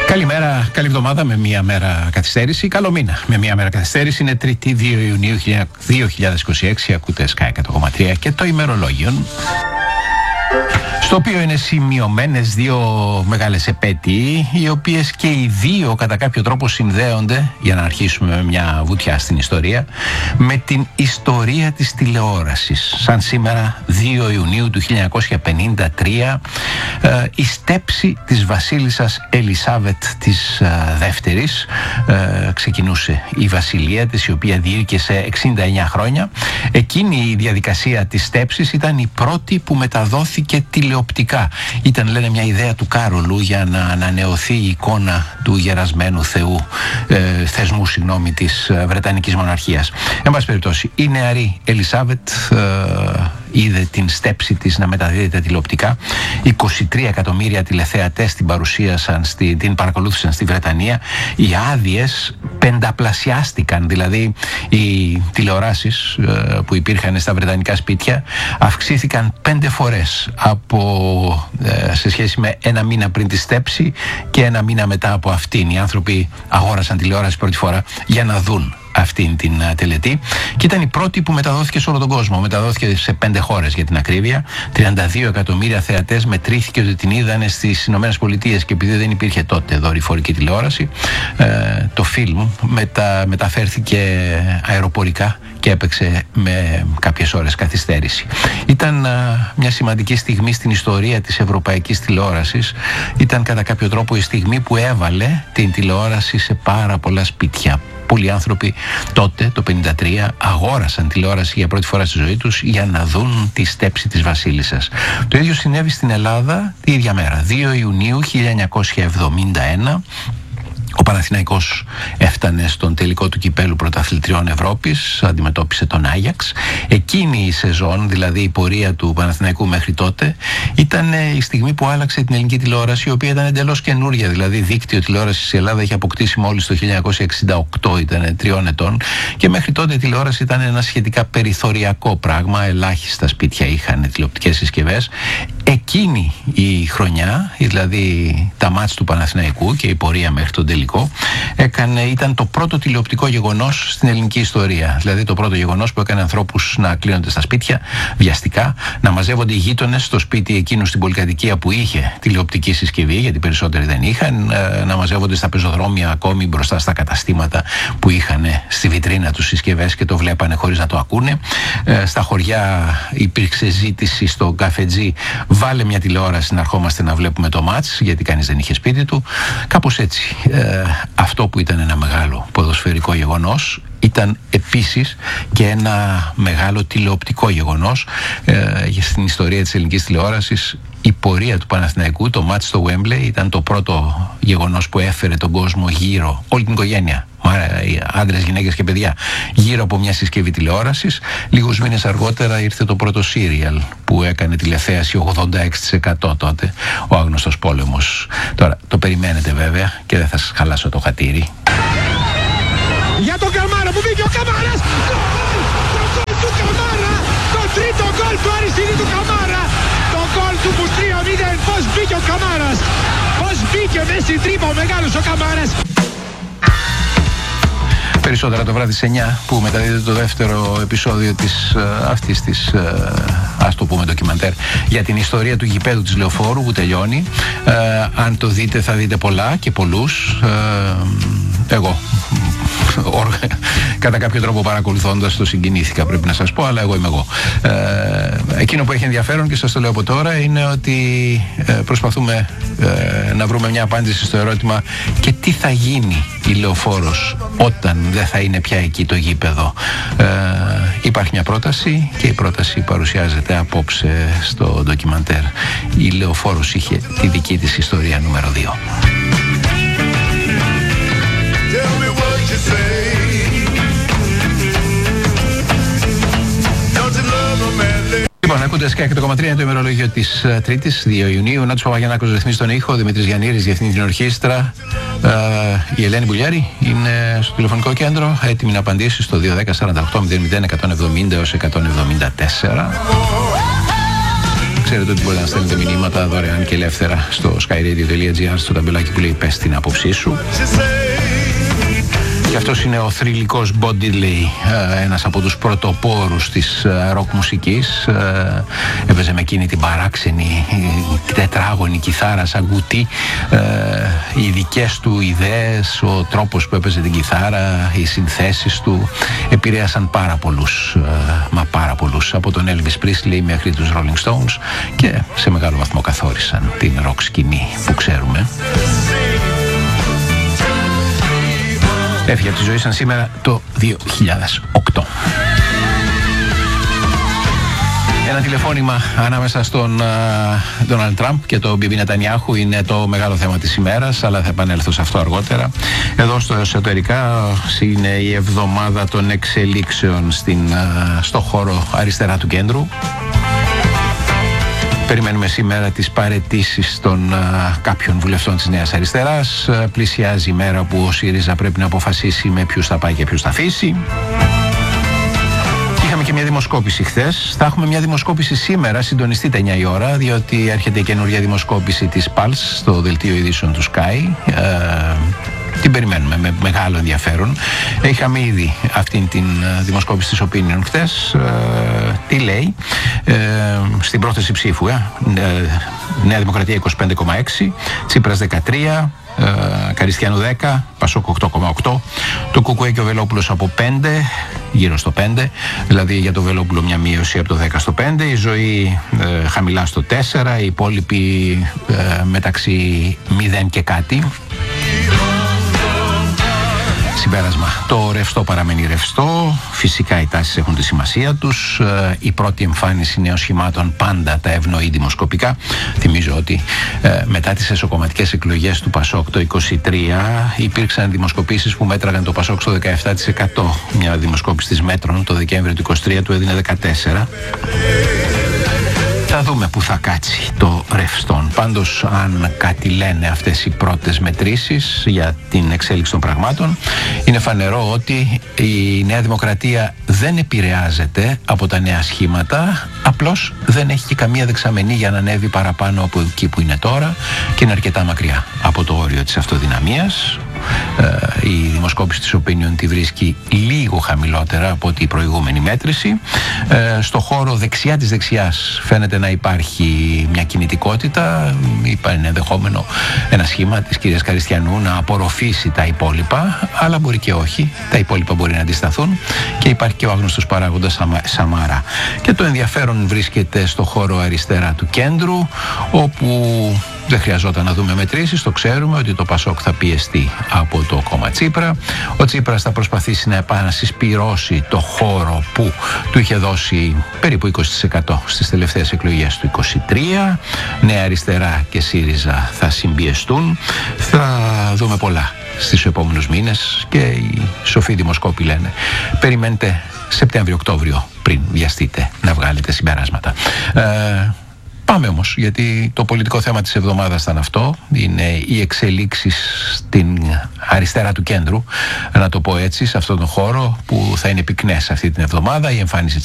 Καλημέρα, καλή εβδομάδα με μία μέρα καθυστέρηση. Καλό μήνα με μία μέρα καθυστέρηση. Είναι 3η 2 Ιουνίου 2026. Ακούτε Sky 100,3 και το ημερολόγιο, στο οποίο είναι σημειωμένες δύο μεγάλες επέτειοι, οι οποίες και οι δύο κατά κάποιο τρόπο συνδέονται, για να αρχίσουμε με μια βουτιά στην ιστορία, με την ιστορία της τηλεόρασης. Σαν σήμερα 2 Ιουνίου του 1953, η στέψη της βασίλισσας Ελισάβετ της δεύτερης, ξεκινούσε η βασιλεία της, η οποία διήρκεσε 69 χρόνια. Εκείνη η διαδικασία της στέψης ήταν η πρώτη που μεταδόθηκε τηλεοπτικά. Ήταν, λένε, μια ιδέα του Κάρολου για να ανανεωθεί η εικόνα του γερασμένου θεσμού της Βρετανικής Μοναρχίας. Εν πάση περιπτώσει, η νεαρή Ελισάβετ είδε την στέψη της να μεταδίδεται τηλεοπτικά. 23 εκατομμύρια τηλεθεατές την παρακολούθησαν στη Βρετανία. Οι άδειες πενταπλασιάστηκαν, δηλαδή οι τηλεοράσεις που υπήρχαν στα βρετανικά σπίτια αυξήθηκαν 5 φορές σε σχέση με ένα μήνα πριν τη στέψη και ένα μήνα μετά από αυτήν. Οι άνθρωποι αγόρασαν τηλεόραση πρώτη φορά για να δουν αυτήν την τελετή, και ήταν η πρώτη που μεταδόθηκε σε όλο τον κόσμο. Μεταδόθηκε σε 5 χώρες για την ακρίβεια. 32 εκατομμύρια θεατές μετρήθηκε ότι την είδανε στις Ηνωμένες Πολιτείες, και επειδή δεν υπήρχε τότε δορυφορική τηλεόραση, το φιλμ μεταφέρθηκε αεροπορικά και έπαιξε με κάποιες ώρες καθυστέρηση. Ήταν μια σημαντική στιγμή στην ιστορία της ευρωπαϊκής τηλεόρασης. Ήταν κατά κάποιο τρόπο η στιγμή που έβαλε την τηλεόραση σε πάρα πολλά σπίτια. Πολλοί άνθρωποι τότε, το 1953, αγόρασαν τηλεόραση για πρώτη φορά στη ζωή τους για να δουν τη στέψη της βασίλισσας. Το ίδιο συνέβη στην Ελλάδα τη ίδια μέρα, 2 Ιουνίου 1971. Ο Παναθηναϊκός έφτανε στον τελικό του κυπέλου πρωταθλητριών Ευρώπης, αντιμετώπισε τον Άγιαξ. Εκείνη η σεζόν, δηλαδή η πορεία του Παναθηναϊκού μέχρι τότε, ήταν η στιγμή που άλλαξε την ελληνική τηλεόραση, η οποία ήταν εντελώς καινούρια. Δηλαδή, δίκτυο τηλεόρασης στην Ελλάδα είχε αποκτήσει μόλις το 1968, ήταν 3 ετών, και μέχρι τότε η τηλεόραση ήταν ένα σχετικά περιθωριακό πράγμα. Ελάχιστα σπίτια είχαν τηλεοπτικές συσκευές. Εκείνη η χρονιά, δηλαδή τα μάτς του Παναθηναϊκού και η πορεία μέχρι τον τελικό, ήταν το πρώτο τηλεοπτικό γεγονός στην ελληνική ιστορία. Δηλαδή το πρώτο γεγονός που έκανε ανθρώπους να κλείνονται στα σπίτια βιαστικά, να μαζεύονται οι γείτονες στο σπίτι εκείνου στην πολυκατοικία που είχε τηλεοπτική συσκευή, γιατί περισσότεροι δεν είχαν, να μαζεύονται στα πεζοδρόμια, ακόμη μπροστά στα καταστήματα που είχαν στη βιτρίνα τους συσκευές και το βλέπανε χωρίς να το ακούνε. Στα χωριά υπήρξε ζήτηση στο καφετζή, βάλε μια τηλεόραση να ερχόμαστε να βλέπουμε το μάτς, γιατί κανείς δεν είχε σπίτι του. Κάπως έτσι. Αυτό που ήταν ένα μεγάλο ποδοσφαιρικό γεγονός ήταν επίσης και ένα μεγάλο τηλεοπτικό γεγονός στην ιστορία της ελληνικής τηλεόρασης. Η πορεία του Παναθηναϊκού, το μάτς στο Wembley, ήταν το πρώτο γεγονός που έφερε τον κόσμο γύρω, όλη την οικογένεια, άντρες, γυναίκες και παιδιά, γύρω από μια συσκευή τηλεόρασης. Λίγους μήνες αργότερα ήρθε το πρώτο σύριαλ που έκανε τηλεθέαση 86% τότε, ο Άγνωστος Πόλεμος. Τώρα το περιμένετε βέβαια και δεν θα σας χαλάσω το χατήρι. Για τον Καμάρα που μπήκε ο Καμάρας! Το γκολ του Καμάρα! Το τρίτο γκολ του αριστερή του Καμάρα! Το γκολ του που 3-0! Πώς μπήκε ο Καμάρας! Πώς μπήκε μέσα στην τρύπα ο μεγάλος ο Καμάρας! Περισσότερα το βράδυ σε 9 που μεταδίδεται το δεύτερο επεισόδιο αυτής της, ας το πούμε, ντοκιμαντέρ για την ιστορία του γηπέδου της Λεωφόρου που τελειώνει. Αν το δείτε θα δείτε πολλά και πολλούς. Εγώ κατά κάποιο τρόπο παρακολουθώντας το συγκινήθηκα, πρέπει να σας πω, αλλά εγώ είμαι εγώ. Εκείνο που έχει ενδιαφέρον, και σας το λέω από τώρα, είναι ότι προσπαθούμε να βρούμε μια απάντηση στο ερώτημα και τι θα γίνει η Λεωφόρος όταν δεν θα είναι πια εκεί το γήπεδο. Υπάρχει μια πρόταση και η πρόταση παρουσιάζεται απόψε στο ντοκιμαντέρ. Η Λεωφόρος είχε τη δική της ιστορία νούμερο 2. Λοιπόν, ακούτε Sky 100,3, είναι το ημερολόγιο της Τρίτης, 2 Ιουνίου. Νάτος Παπαγιαννάκος ρυθμίζει τον ήχο, Δημήτρης Γιαννήρης διευθύνει την ορχήστρα. Η Ελένη Μπουλιάρη είναι στο τηλεφωνικό κέντρο, έτοιμη να απαντήσει στο 210 48 00 170 έως 174. ξέρετε ότι μπορείτε να στέλνετε μηνύματα δωρεάν και ελεύθερα στο skyradio.gr, στο ταμπελάκι που λέει πες την άποψή σου. Και αυτός είναι ο θρυλικός Bo Diddley, ένας από τους πρωτοπόρους της ροκ μουσικής. Έπαιζε με εκείνη την παράξενη τετράγωνη κιθάρα σαν κουτί. Οι δικές του ιδέες, ο τρόπος που έπαιζε την κιθάρα, οι συνθέσεις του επηρέασαν πάρα πολλούς, μα πάρα πολλούς, από τον Elvis Presley μέχρι τους Rolling Stones, και σε μεγάλο βαθμό καθόρισαν την ροκ σκηνή που ξέρουμε. Έφυγε από τη ζωή σαν σήμερα το 2008. Ένα τηλεφώνημα ανάμεσα στον Ντόναλντ Τραμπ και τον Μπιμπι Νετανιάχου είναι το μεγάλο θέμα της ημέρας, αλλά θα επανέλθω σε αυτό αργότερα. Εδώ στο εσωτερικά είναι η εβδομάδα των εξελίξεων στο χώρο αριστερά του κέντρου. Περιμένουμε σήμερα τις παραιτήσεις των κάποιων βουλευτών της Νέας Αριστεράς. Πλησιάζει η μέρα που ο ΣΥΡΙΖΑ πρέπει να αποφασίσει με ποιους θα πάει και ποιους θα αφήσει. Είχαμε και μια δημοσκόπηση χθες. Θα έχουμε μια δημοσκόπηση σήμερα, συντονιστείτε 9 η ώρα, διότι έρχεται η καινούργια δημοσκόπηση της Pulse στο δελτίο ειδήσεων του Sky. Την περιμένουμε με μεγάλο ενδιαφέρον. Είχαμε ήδη αυτήν την δημοσκόπηση της Opinion χτες. Τι λέει? Στην πρόθεση ψήφου, Νέα Δημοκρατία 25,6, Τσίπρας 13, Καριστιανού 10, Πασόκ 8,8, το Κουκουέ και ο Βελόπουλος από 5, γύρω στο 5, δηλαδή για το Βελόπουλο μια μείωση από το 10 στο 5, η Ζωή χαμηλά στο 4, οι υπόλοιποι μεταξύ 0 και κάτι. Συμπέρασμα. Το ρευστό παραμένει ρευστό. Φυσικά οι τάσεις έχουν τη σημασία τους. Η πρώτη εμφάνιση νέων σχημάτων πάντα τα ευνοεί δημοσκοπικά. Θυμίζω ότι μετά τις εσωκομματικές εκλογές του Πασόκ το 23 υπήρξαν δημοσκοπήσεις που μέτραγαν το Πασόκ στο 17%. Μια δημοσκόπηση της Μέτρων το Δεκέμβριο του 23 του έδινε 14%. Θα δούμε που θα κάτσει το ρευστόν. Πάντως, αν κάτι λένε αυτές οι πρώτες μετρήσεις για την εξέλιξη των πραγμάτων, είναι φανερό ότι η Νέα Δημοκρατία δεν επηρεάζεται από τα νέα σχήματα, απλώς δεν έχει και καμία δεξαμενή για να ανέβει παραπάνω από εκεί που είναι τώρα και είναι αρκετά μακριά από το όριο της αυτοδυναμίας. Η δημοσκόπηση της Opinion τη βρίσκει λίγο χαμηλότερα από την προηγούμενη μέτρηση. Στο χώρο δεξιά της δεξιάς φαίνεται να υπάρχει μια κινητικότητα. Είναι ενδεχόμενο ένα σχήμα της κυρίας Καριστιανού να απορροφήσει τα υπόλοιπα, αλλά μπορεί και όχι. Τα υπόλοιπα μπορεί να αντισταθούν και υπάρχει και ο άγνωστος παράγοντας Σαμάρα. Και το ενδιαφέρον βρίσκεται στο χώρο αριστερά του κέντρου, όπου δεν χρειαζόταν να δούμε μετρήσεις, το ξέρουμε ότι το Πασόκ θα πιεστεί από το κόμμα Τσίπρα. Ο Τσίπρας θα προσπαθήσει να επανασυσπυρώσει το χώρο που του είχε δώσει περίπου 20% στις τελευταίες εκλογές του 23. Νέα Αριστερά και ΣΥΡΙΖΑ θα συμπιεστούν. Θα δούμε πολλά στις επόμενους μήνες και οι σοφοί δημοσκόποι λένε περιμένετε Σεπτέμβριο-Οκτώβριο πριν βιαστείτε να βγάλετε συμπεράσματα. Πάμε όμως, γιατί το πολιτικό θέμα της εβδομάδας ήταν αυτό. Είναι οι εξελίξεις στην αριστερά του κέντρου, να το πω έτσι, σε αυτόν τον χώρο που θα είναι πυκνές αυτή την εβδομάδα. Η εμφάνιση